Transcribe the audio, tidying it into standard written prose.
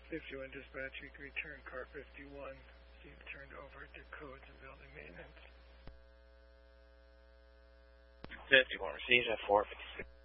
51 dispatch, you can return car 51. You've turned over to codes and building maintenance. 51 receives at 456.